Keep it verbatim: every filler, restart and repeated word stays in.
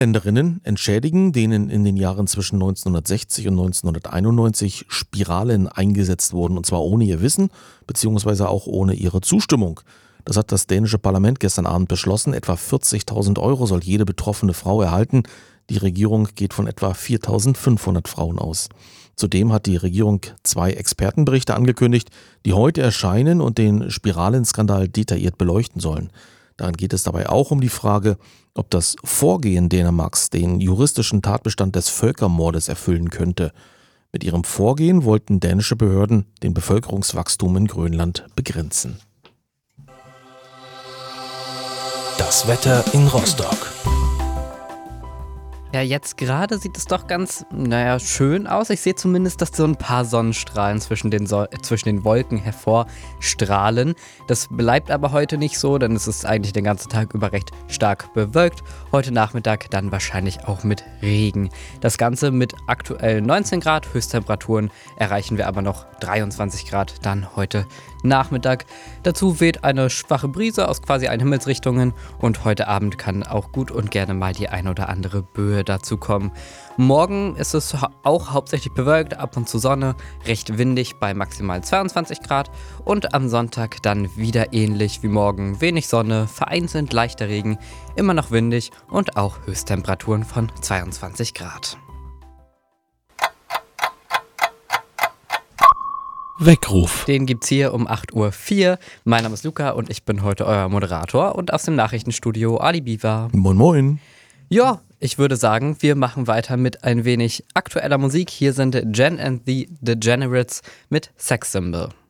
Länderinnen entschädigen, denen in den Jahren zwischen neunzehnhundertsechzig und neunzehnhunderteinundneunzig Spiralen eingesetzt wurden, und zwar ohne ihr Wissen bzw. auch ohne ihre Zustimmung. Das hat das dänische Parlament gestern Abend beschlossen. Etwa vierzigtausend Euro soll jede betroffene Frau erhalten. Die Regierung geht von etwa viertausendfünfhundert Frauen aus. Zudem hat die Regierung zwei Expertenberichte angekündigt, die heute erscheinen und den Spiralenskandal detailliert beleuchten sollen. Darin geht es dabei auch um die Frage, ob das Vorgehen Dänemarks den juristischen Tatbestand des Völkermordes erfüllen könnte. Mit ihrem Vorgehen wollten dänische Behörden den Bevölkerungswachstum in Grönland begrenzen. Das Wetter in Rostock. Ja, jetzt gerade sieht es doch ganz, naja, schön aus. Ich sehe zumindest, dass so ein paar Sonnenstrahlen zwischen den, so- zwischen den Wolken hervorstrahlen. Das bleibt aber heute nicht so, denn es ist eigentlich den ganzen Tag über recht stark bewölkt. Heute Nachmittag dann wahrscheinlich auch mit Regen. Das Ganze mit aktuell neunzehn Grad, Höchsttemperaturen erreichen wir aber noch dreiundzwanzig Grad dann heute Nachmittag. Dazu weht eine schwache Brise aus quasi allen Himmelsrichtungen und heute Abend kann auch gut und gerne mal die ein oder andere Böe dazu kommen. Morgen ist es hau- auch hauptsächlich bewölkt, ab und zu Sonne, recht windig bei maximal zweiundzwanzig Grad und am Sonntag dann wieder ähnlich wie morgen. Wenig Sonne, vereinzelt leichter Regen, immer noch windig und auch Höchsttemperaturen von zweiundzwanzig Grad. Weckruf. Den gibt's hier um acht Uhr vier. Mein Name ist Luca und ich bin heute euer Moderator und aus dem Nachrichtenstudio Ali Biwa. Moin Moin. Ja, ich würde sagen, wir machen weiter mit ein wenig aktueller Musik. Hier sind Jen and the Degenerates mit Sex Symbol.